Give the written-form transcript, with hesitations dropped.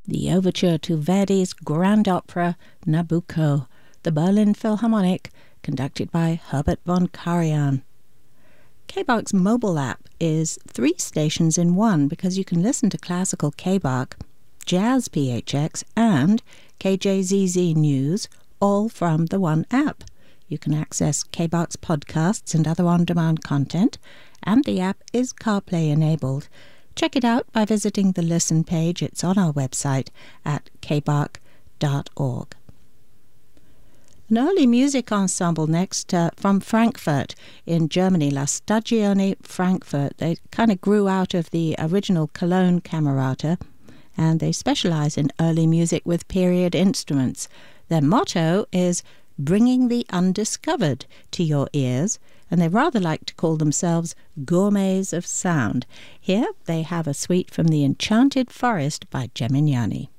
the overture to Verdi's grand opera Nabucco, the Berlin Philharmonic, conducted by Herbert von Karajan. KBARC's mobile app is 3 stations in one because you can listen to classical KBARC, Jazz PHX, and KJZZ News all from the one app. You can access KBARC's podcasts and other on-demand content, and the app is CarPlay enabled. Check it out by visiting the Listen page. It's on our website at kbarc.org. An early music ensemble next from Frankfurt in Germany, La Stagione Frankfurt. They kind of grew out of the original Cologne Camerata, and they specialize in early music with period instruments. Their motto is bringing the undiscovered to your ears, and they rather like to call themselves gourmets of sound. Here they have a suite from The Enchanted Forest by Gemignani.